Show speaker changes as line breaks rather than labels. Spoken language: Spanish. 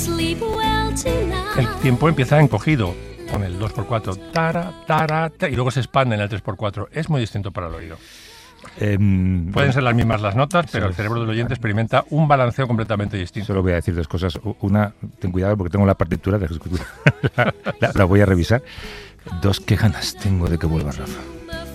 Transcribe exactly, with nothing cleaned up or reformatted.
El tiempo empieza encogido con el dos por cuatro, tara, tara, tara, y luego se expande en el tres por cuatro. Es muy distinto para el oído. Eh, Pueden ser las mismas las notas, pero el cerebro del oyente experimenta un balanceo completamente distinto.
Solo voy a decir dos cosas. Una, ten cuidado porque tengo la partitura, la, la, la voy a revisar. Dos, qué ganas tengo de que vuelva Rafa.